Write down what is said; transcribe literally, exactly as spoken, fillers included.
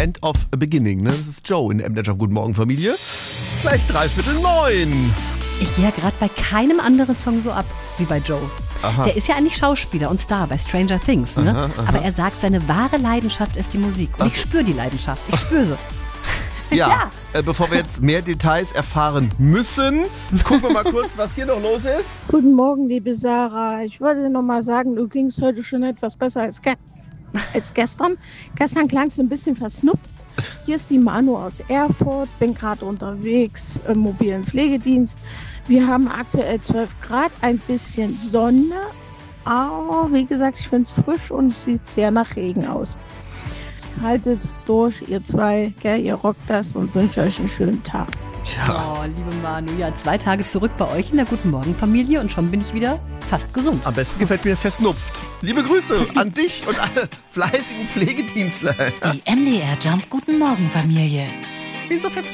End of a Beginning. Ne? Das ist Joe in der M D J. Guten Morgen, Familie. Gleich dreiviertel neun. Ich gehe ja gerade bei keinem anderen Song so ab wie bei Joe. Aha. Der ist ja eigentlich Schauspieler und Star bei Stranger Things. Ne? Aha, aha. Aber er sagt, seine wahre Leidenschaft ist die Musik. Und ich spüre die Leidenschaft. Ich spüre sie. Ja, Ja. Äh, bevor wir jetzt mehr Details erfahren müssen, gucken wir mal kurz, was hier noch los ist. Guten Morgen, liebe Sarah. Ich wollte noch mal sagen, du klingst heute schon etwas besser als, ge als gestern. Gestern klangst du ein bisschen versnupft. Hier ist die Manu aus Erfurt. Bin gerade unterwegs im mobilen Pflegedienst. Wir haben aktuell zwölf Grad, ein bisschen Sonne. Aber wie gesagt, ich finde es frisch und es sieht sehr nach Regen aus. Haltet durch, ihr zwei, gell, ihr rockt das und wünsche euch einen schönen Tag. Ja, Oh, liebe Manu. Ja, zwei Tage zurück bei euch in der Guten Morgen Familie und schon bin ich wieder fast gesund. am besten gefällt mir versnupft. Liebe Grüße an dich und alle fleißigen Pflegedienstler. Die M D R Jump Guten Morgen Familie. Bin so versnupft.